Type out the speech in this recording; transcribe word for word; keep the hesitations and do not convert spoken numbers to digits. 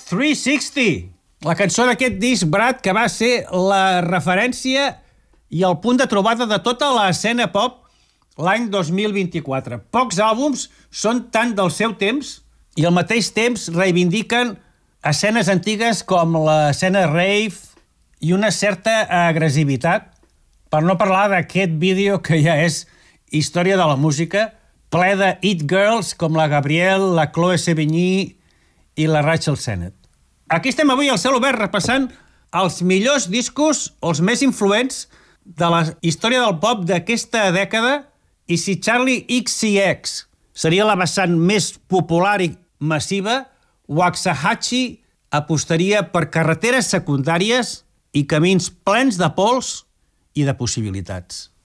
tres seixanta, la cançó d'aquest disc, Brad, que va ser la referència i el punt de trobada de tota l'escena pop l'any dos mil vint-i-quatre. Pocs àlbums són tant del seu temps i al mateix temps reivindiquen escenes antigues com l'escena rave i una certa agressivitat, per no parlar d'aquest vídeo que ja és història de la música, ple de hit girls com la Gabrielle, la Chloe Sevigny i la Rachel Sennett. Aquí estem avui al Cel Obert repassant els millors discos, els més influents de la història del pop d'aquesta dècada i si Charli X C X seria la vessant més popular i massiva, Waxahachie apostaria per carreteres secundàries i camins plens de pols i de possibilitats.